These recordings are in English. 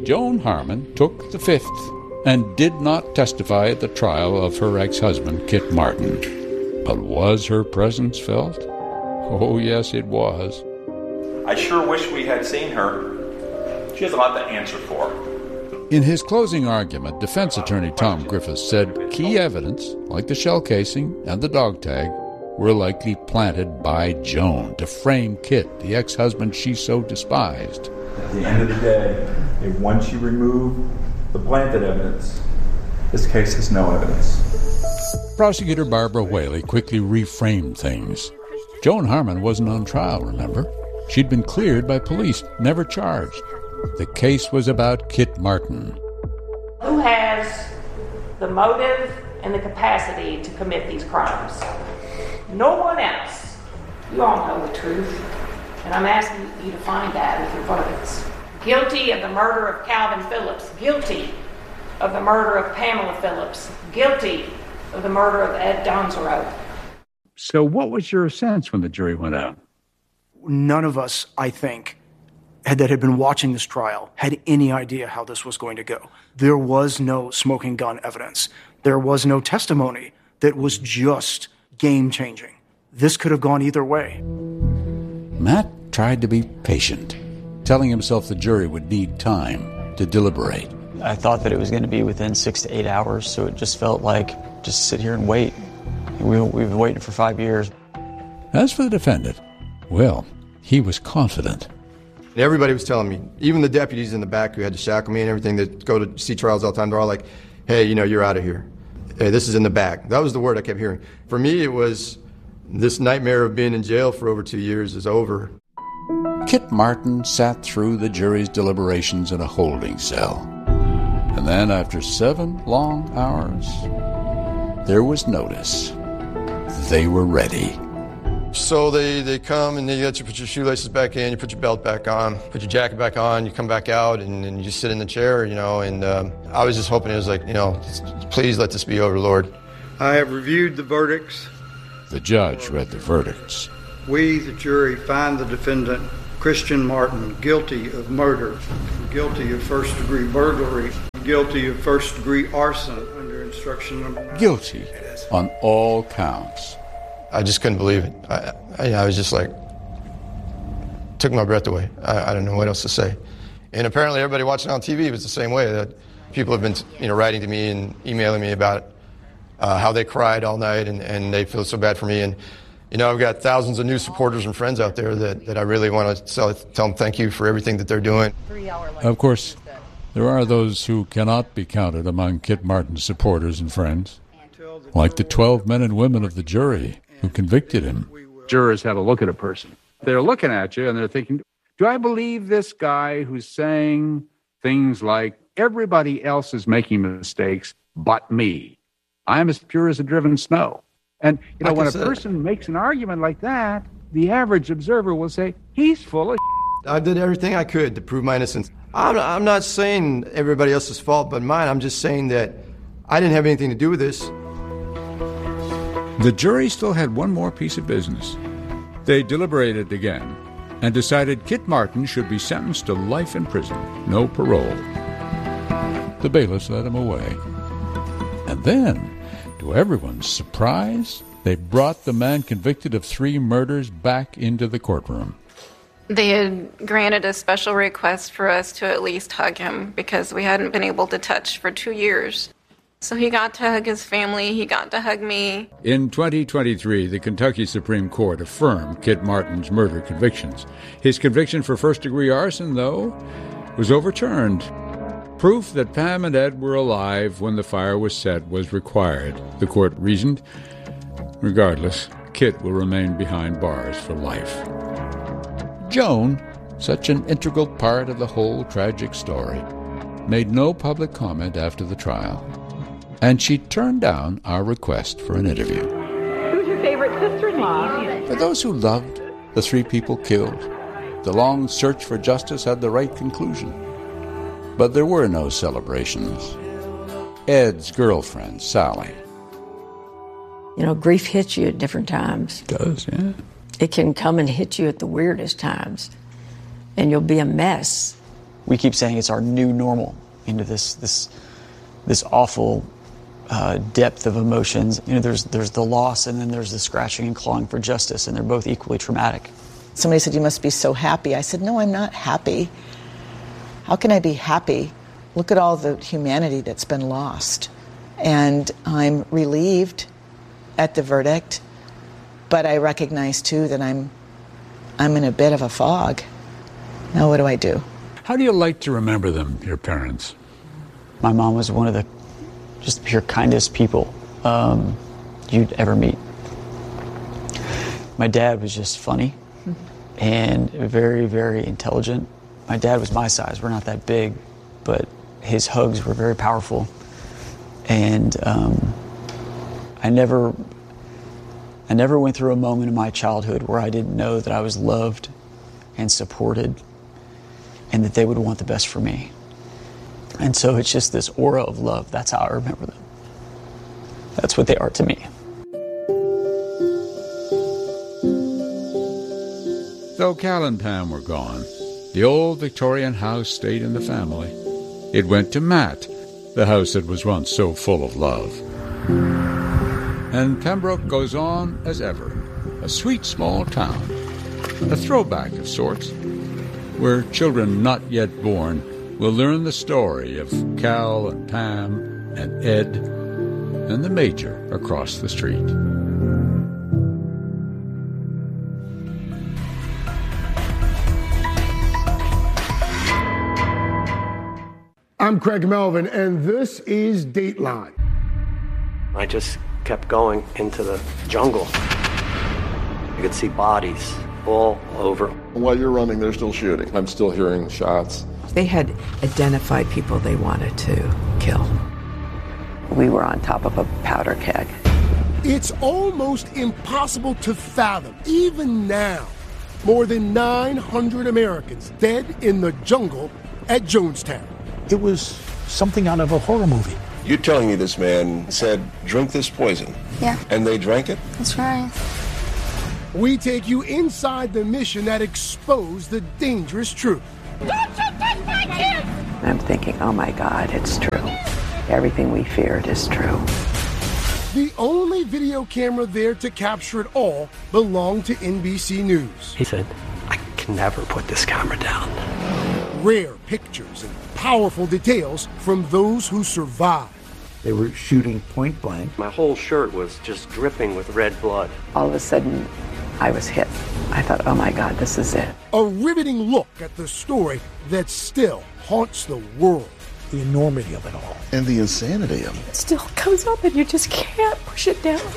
Joan Harmon took the fifth and did not testify at the trial of her ex-husband, Kit Martin. But was her presence felt? Oh, yes, it was. I sure wish we had seen her. She has a lot to answer for. In his closing argument, defense attorney Tom Griffiths said key evidence, like the shell casing and the dog tag, were likely planted by Joan to frame Kit, the ex-husband she so despised. At the end of the day, if once you remove the planted evidence, this case has no evidence. Prosecutor Barbara Whaley quickly reframed things. Joan Harmon wasn't on trial, remember? She'd been cleared by police, never charged. The case was about Kit Martin. Who has the motive and the capacity to commit these crimes? No one else. You all know the truth, and I'm asking you to find that with your verdicts. Guilty of the murder of Calvin Phillips. Guilty of the murder of Pamela Phillips. Guilty of the murder of Ed Donzerow. So what was your sense when the jury went out? None of us, I think, that had been watching this trial had any idea how this was going to go. There was no smoking gun evidence. There was no testimony that was just game-changing. This could have gone either way. Matt tried to be patient, telling himself the jury would need time to deliberate. I thought that it was going to be within 6 to 8 hours, so it just felt like just sit here and wait. We've been waiting for 5 years. As for the defendant, well, he was confident. Everybody was telling me, even the deputies in the back who had to shackle me and everything that go to see trials all the time, they're all like, hey, you're out of here. Hey, this is in the bag. That was the word I kept hearing. For me, it was this nightmare of being in jail for over 2 years is over. Kit Martin sat through the jury's deliberations in a holding cell. And then, after 7 long hours, there was notice. They were ready. So they come and they let you put your shoelaces back in, you put your belt back on, put your jacket back on, you come back out and you just sit in the chair, and I was just hoping it was like, please let this be over, Lord. I have reviewed the verdicts. The judge read the verdicts. We, the jury, find the defendant, Christian Martin, guilty of murder, guilty of first-degree burglary, guilty of first-degree arson under instruction number... Guilty on all counts. I just couldn't believe it. I was just like, took my breath away. I don't know what else to say. And apparently everybody watching on TV was the same way. That people have been, writing to me and emailing me about how they cried all night and they feel so bad for me. And, I've got thousands of new supporters and friends out there that I really want to tell them thank you for everything that they're doing. Of course, there are those who cannot be counted among Kit Martin's supporters and friends, like the 12 men and women of the jury who convicted him. Jurors have a look at a person. They're looking at you and they're thinking, do I believe this guy who's saying things like, everybody else is making mistakes but me? I'm as pure as the driven snow. And, when a person makes an argument like that, the average observer will say, he's full of shit. I did everything I could to prove my innocence. I'm not saying everybody else's fault but mine. I'm just saying that I didn't have anything to do with this. The jury still had one more piece of business. They deliberated again and decided Kit Martin should be sentenced to life in prison, no parole. The bailiffs let him away. And then, to everyone's surprise, they brought the man convicted of 3 murders back into the courtroom. They had granted a special request for us to at least hug him because we hadn't been able to touch for 2 years. So he got to hug his family, he got to hug me. In 2023, the Kentucky Supreme Court affirmed Kit Martin's murder convictions. His conviction for first-degree arson, though, was overturned. Proof that Pam and Ed were alive when the fire was set was required, the court reasoned. Regardless, Kit will remain behind bars for life. Joan, such an integral part of the whole tragic story, made no public comment after the trial. And she turned down our request for an interview. Who's your favorite sister-in-law? For those who loved the 3 people killed, the long search for justice had the right conclusion. But there were no celebrations. Ed's girlfriend, Sally. Grief hits you at different times. It does, yeah. It can come and hit you at the weirdest times. And you'll be a mess. we keep saying it's our new normal, into this awful depth of emotions. There's the loss, and then there's the scratching and clawing for justice, and they're both equally traumatic. Somebody said, "You must be so happy." I said, "No, I'm not happy. How can I be happy? Look at all the humanity that's been lost." And I'm relieved at the verdict, but I recognize too that I'm in a bit of a fog. Now what do I do? How do you like to remember them, your parents? My mom was one of the just pure kindest people you'd ever meet. My dad was just funny and very, very intelligent. My dad was my size. We're not that big, but his hugs were very powerful. And I never went through a moment in my childhood where I didn't know that I was loved and supported and that they would want the best for me. And so it's just this aura of love. That's how I remember them. That's what they are to me. Though Cal and Pam were gone, the old Victorian house stayed in the family. It went to Matt, the house that was once so full of love. And Pembroke goes on as ever, a sweet small town, a throwback of sorts, where children not yet born will learn the story of Cal and Pam and Ed and the Major across the street. I'm Craig Melvin, and this is Dateline. I just kept going into the jungle. You could see bodies all over. While you're running, they're still shooting. I'm still hearing shots. They had identified people they wanted to kill. We were on top of a powder keg. It's almost impossible to fathom, even now, more than 900 Americans dead in the jungle at Jonestown. It was something out of a horror movie. You're telling me this man said, drink this poison? Yeah. And they drank it? That's right. We take you inside the mission that exposed the dangerous truth. Don't you touch my kids! I'm thinking, oh my God, it's true. Everything we feared is true. The only video camera there to capture it all belonged to NBC News. He said, I can never put this camera down. Rare pictures and powerful details from those who survived. They were shooting point blank. My whole shirt was just dripping with red blood. All of a sudden, I was hit. I thought, oh my God, this is it. A riveting look at the story that still haunts the world. The enormity of it all. And the insanity of it. It still comes up and you just can't push it down.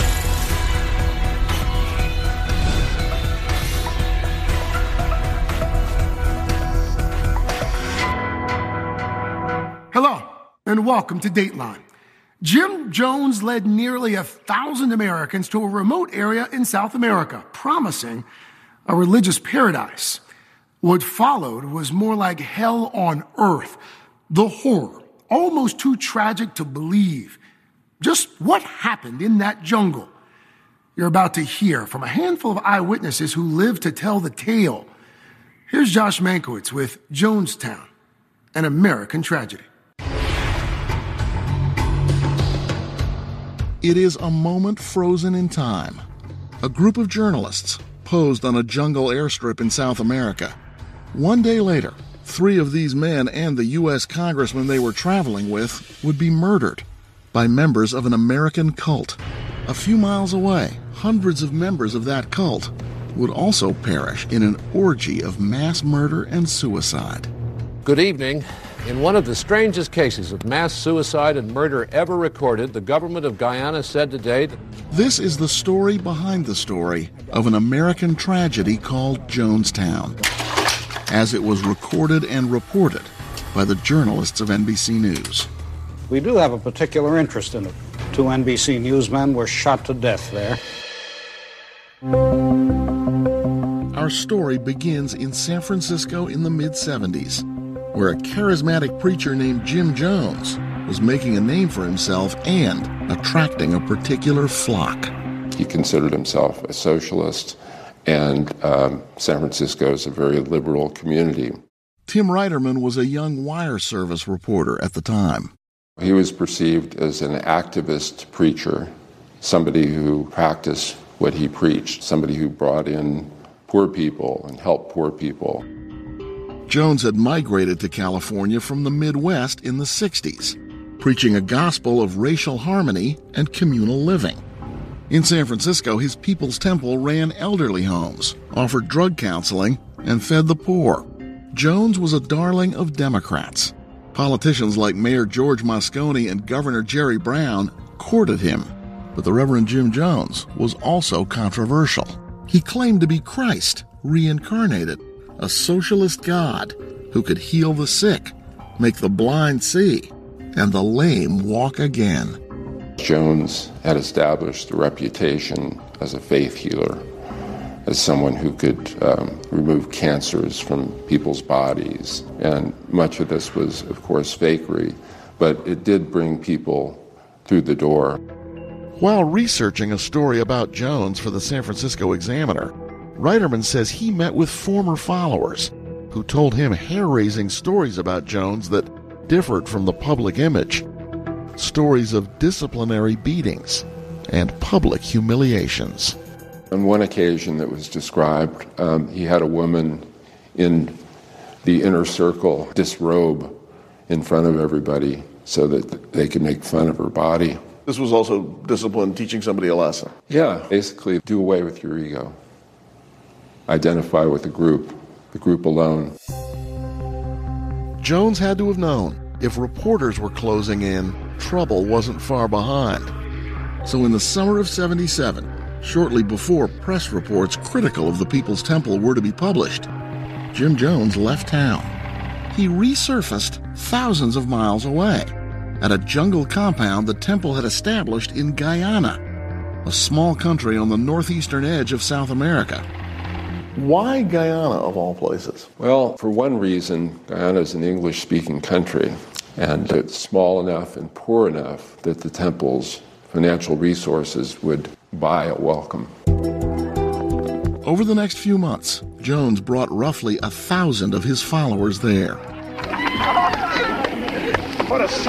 Hello, and welcome to Dateline. Jim Jones led nearly 1,000 Americans to a remote area in South America, promising a religious paradise. What followed was more like hell on earth. The horror, almost too tragic to believe. Just what happened in that jungle? You're about to hear from a handful of eyewitnesses who lived to tell the tale. Here's Josh Mankiewicz with Jonestown, an American tragedy. It is a moment frozen in time. A group of journalists posed on a jungle airstrip in South America. One day later, 3 of these men and the U.S. congressman they were traveling with would be murdered by members of an American cult. A few miles away, hundreds of members of that cult would also perish in an orgy of mass murder and suicide. Good evening. In one of the strangest cases of mass suicide and murder ever recorded, the government of Guyana said today that this is the story behind the story of an American tragedy called Jonestown, as it was recorded and reported by the journalists of NBC News. We do have a particular interest in it. 2 NBC newsmen were shot to death there. Our story begins in San Francisco in the mid-'70s, where a charismatic preacher named Jim Jones was making a name for himself and attracting a particular flock. He considered himself a socialist, and San Francisco is a very liberal community. Tim Reiterman was a young wire service reporter at the time. He was perceived as an activist preacher, somebody who practiced what he preached, somebody who brought in poor people and helped poor people. Jones had migrated to California from the Midwest in the 60s, preaching a gospel of racial harmony and communal living. In San Francisco, his People's Temple ran elderly homes, offered drug counseling, and fed the poor. Jones was a darling of Democrats. Politicians like Mayor George Moscone and Governor Jerry Brown courted him. But the Reverend Jim Jones was also controversial. He claimed to be Christ, reincarnated, a socialist God who could heal the sick, make the blind see, and the lame walk again. Jones had established a reputation as a faith healer, as someone who could remove cancers from people's bodies. And much of this was, of course, fakery, but it did bring people through the door. While researching a story about Jones for the San Francisco Examiner, Reiterman says he met with former followers who told him hair-raising stories about Jones that differed from the public image. Stories of disciplinary beatings and public humiliations. On one occasion that was described, he had a woman in the inner circle disrobe in front of everybody so that they could make fun of her body. This was also discipline, teaching somebody a lesson. Yeah, basically do away with your ego. Identify with the group alone. Jones had to have known if reporters were closing in, trouble wasn't far behind. So in the summer of '77, shortly before press reports critical of the People's Temple were to be published, Jim Jones left town. He resurfaced thousands of miles away at a jungle compound the temple had established in Guyana, a small country on the northeastern edge of South America. Why Guyana, of all places? Well, for one reason, Guyana is an English-speaking country, and it's small enough and poor enough that the temple's financial resources would buy a welcome. Over the next few months, Jones brought roughly 1,000 of his followers there. What a